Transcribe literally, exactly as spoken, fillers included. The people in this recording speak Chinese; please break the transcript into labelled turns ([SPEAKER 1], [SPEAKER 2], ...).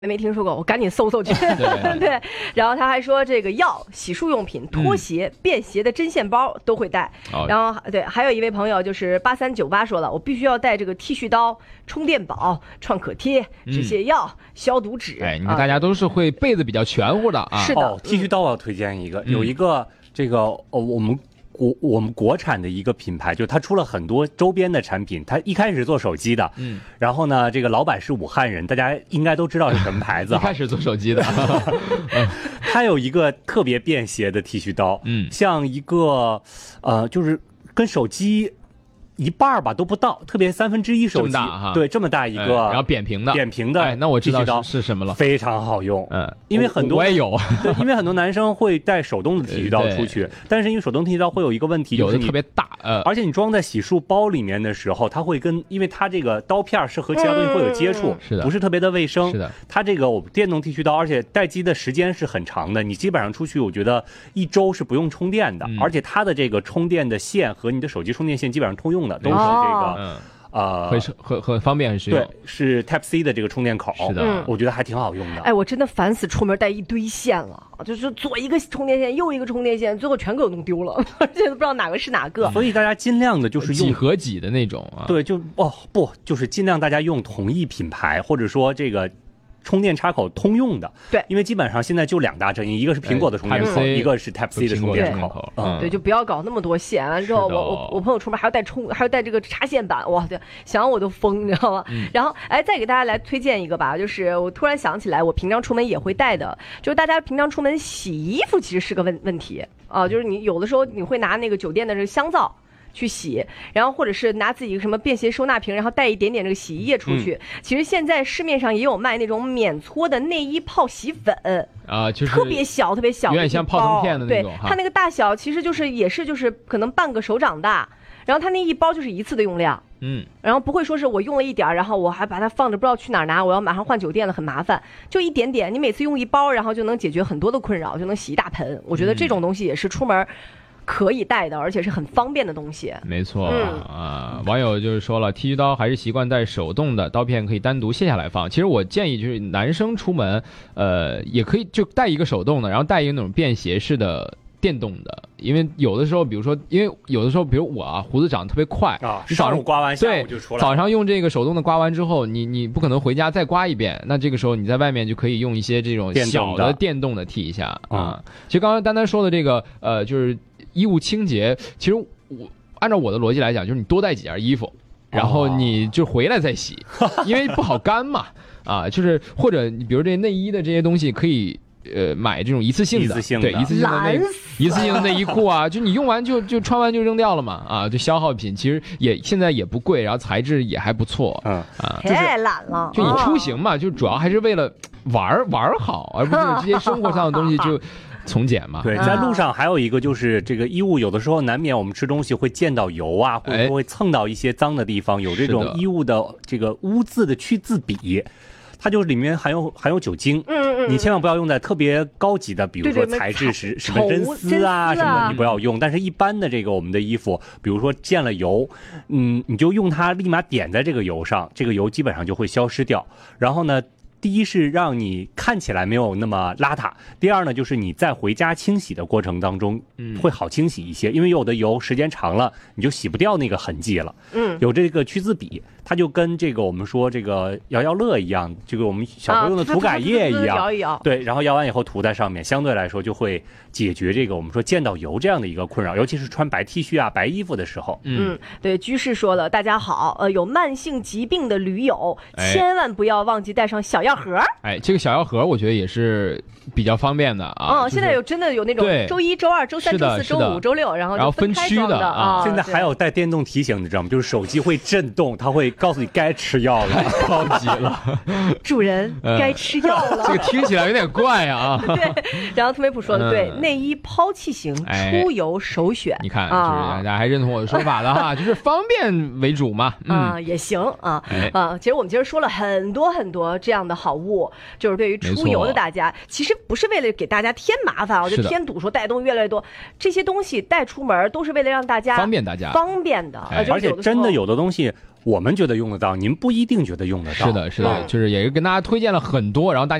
[SPEAKER 1] 没听说过，我赶紧搜搜去。对, 对，然后他还说这个药、洗漱用品、拖鞋、嗯、便携的针线包都会带。哦、然后对，还有一位朋友就是八三九八说了，我必须要带这个剃须刀、充电宝、创可贴、止泻药、嗯、消毒纸。
[SPEAKER 2] 哎，你看大家都是会备的比较全乎的啊。
[SPEAKER 1] 是的，
[SPEAKER 3] 哦、剃须刀我要推荐一个，嗯、有一个这个哦我们。国我们国产的一个品牌，就它出了很多周边的产品。它一开始是做手机的，嗯，然后呢，这个老板是武汉人，大家应该都知道是什么牌子。
[SPEAKER 2] 一开始做手机的，
[SPEAKER 3] 它有一个特别便携的剃须刀，嗯，像一个呃，就是跟手机一半吧都不到，特别三分之一手机，对，这么大一个，
[SPEAKER 2] 哎、然后扁平的，
[SPEAKER 3] 扁平的，
[SPEAKER 2] 哎，那我知道是什么了，
[SPEAKER 3] 非常好用，
[SPEAKER 2] 嗯，
[SPEAKER 3] 因为很多
[SPEAKER 2] 我也有，
[SPEAKER 3] 对，因为很多男生会带手动的剃须刀出去，但是因为手动剃须刀会有一个问题，就是
[SPEAKER 2] 有的特别大，呃，
[SPEAKER 3] 而且你装在洗漱包里面的时候，它会跟，因为它这个刀片是和其他东西会有接触，
[SPEAKER 2] 嗯、是的，
[SPEAKER 3] 不是特别的卫生，
[SPEAKER 2] 是的，
[SPEAKER 3] 它这个我电动剃须刀，而且待机的时间是很长的，你基本上出去，我觉得一周是不用充电的，嗯、而且它的这个充电的线和你的手机充电线基本上通用的，都是这个。哦
[SPEAKER 2] 嗯，
[SPEAKER 3] 呃，
[SPEAKER 2] 很很很方便，很实用。
[SPEAKER 3] 对，是 Type C 的这个充电口，
[SPEAKER 2] 是的，嗯、
[SPEAKER 3] 我觉得还挺好用的。
[SPEAKER 1] 哎，我真的烦死出门带一堆线了，就是左一个充电线，右一个充电线，最后全给我弄丢了，而且都不知道哪个是哪个。
[SPEAKER 3] 所以大家尽量的就是用
[SPEAKER 2] 几合几的那种啊。
[SPEAKER 3] 对，就哦不，就是尽量大家用同一品牌，或者说这个。充电插口通用的，
[SPEAKER 1] 对，
[SPEAKER 3] 因为基本上现在就两大阵营，一个是苹果的充电口，一个是 Type C 的充电口，
[SPEAKER 1] 嗯，对，就不要搞那么多线。完之后，我我我朋友出门还要带充，还要带这个插线板，哇，对，想我都疯，你知道吗？嗯、然后，哎，再给大家来推荐一个吧，就是我突然想起来，我平常出门也会带的，就是大家平常出门洗衣服其实是个问问题啊、呃，就是你有的时候你会拿那个酒店的这个香皂。去洗，然后或者是拿自己什么便携收纳瓶，然后带一点点这个洗衣液出去。嗯、其实现在市面上也有卖那种免搓的内衣泡洗粉
[SPEAKER 2] 啊，就是
[SPEAKER 1] 特别小特别小，
[SPEAKER 2] 有点像泡腾片的那种。
[SPEAKER 1] 对，它那个大小其实就是也是就是可能半个手掌大，然后它那一包就是一次的用量。嗯，然后不会说是我用了一点，然后我还把它放着不知道去哪儿拿，我要马上换酒店了，很麻烦。就一点点，你每次用一包，然后就能解决很多的困扰，就能洗一大盆。我觉得这种东西也是出门。可以带的，而且是很方便的东西。
[SPEAKER 2] 没错、嗯、啊，网友就是说了，剃须刀还是习惯带手动的，刀片可以单独卸下来放。其实我建议就是男生出门，呃，也可以就带一个手动的，然后带一个那种便携式的。电动的，因为有的时候，比如说，因为有的时候，比如我啊，胡子长得特别快
[SPEAKER 3] 啊，
[SPEAKER 2] 你早上
[SPEAKER 3] 刮完，下午就出来，
[SPEAKER 2] 早上用这个手动的刮完之后，你你不可能回家再刮一遍，那这个时候你在外面就可以用一些这种小的电动的剃一下啊。其实刚刚丹丹说的这个，呃，就是衣物清洁，其实我按照我的逻辑来讲，就是你多带几件衣服，然后你就回来再洗，因为不好干嘛啊，就是或者你比如这内衣的这些东西可以。呃，买这种一次性的，
[SPEAKER 3] 一次性的
[SPEAKER 2] 对，一次性的内，一次性的内衣裤啊，就你用完就就穿完就扔掉了嘛，啊，就消耗品，其实也现在也不贵，然后材质也还不错，
[SPEAKER 3] 嗯
[SPEAKER 2] 啊，
[SPEAKER 1] 太懒了，
[SPEAKER 2] 就你出行嘛，就主要还是为了玩玩好，而不是这些生活上的东西就从简嘛。
[SPEAKER 3] 对，在路上还有一个就是这个衣物，有的时候难免我们吃东西会溅到油啊，或者说会蹭到一些脏的地方，有这种衣物的这个污渍的去渍笔。它就是里面含有含有酒精，嗯嗯，你千万不要用在特别高级的，比如说材质是什么真丝啊什么的，你不要用。但是一般的这个我们的衣服，比如说溅了油，嗯，你就用它立马点在这个油上，这个油基本上就会消失掉。然后呢，第一是让你看起来没有那么邋遢，第二呢就是你在回家清洗的过程当中，会好清洗一些，因为有的油时间长了你就洗不掉那个痕迹了。嗯，有这个去渍笔。它就跟这个我们说这个摇摇乐一样，这个我们小朋友用的涂改液一样，
[SPEAKER 1] 摇一摇，
[SPEAKER 3] 对，然后摇完以后涂在上面，相对来说就会解决这个我们说溅到油这样的一个困扰，尤其是穿白 T 恤啊、白衣服的时候。
[SPEAKER 1] 嗯，对，居士说了，大家好，呃，有慢性疾病的驴友，千万不要忘记带上小药盒。
[SPEAKER 2] 哎，这个小药盒我觉得也是比较方便的啊。
[SPEAKER 1] 嗯，现在有真的有那种周一、周二、周三、周四、周五、周六，然后
[SPEAKER 2] 然后分区的啊。
[SPEAKER 3] 现在还有带电动提醒，你知道吗？就是手机会震动，它会告诉你该吃药了，
[SPEAKER 2] 高级了，
[SPEAKER 1] 主人该吃药了。
[SPEAKER 2] 这个听起来有点怪啊。
[SPEAKER 1] 对，然后特梅普说的对，内衣抛弃型出游首选。
[SPEAKER 2] 你看，就是大家还认同我的说法的哈，就是方便为主嘛。
[SPEAKER 1] 啊，也行啊啊。其实我们今儿说了很多很多这样的好物，就是对于出游的大家，其实不是为了给大家添麻烦，我就添堵，说带东西越来越多，这些东西带出门都是为了让大家
[SPEAKER 2] 方便大家，
[SPEAKER 1] 方便的。
[SPEAKER 3] 而且真的有的东西。 我们觉得用得到，您不一定觉得用得到。
[SPEAKER 2] 是的，是的，就是也是跟大家推荐了很多，然后大家